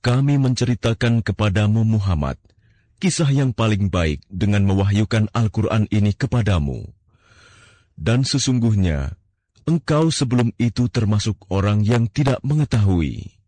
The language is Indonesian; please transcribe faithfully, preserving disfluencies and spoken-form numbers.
kami menceritakan kepadamu Muhammad kisah yang paling baik dengan mewahyukan Al-Quran ini kepadamu. Dan sesungguhnya, engkau sebelum itu termasuk orang yang tidak mengetahui.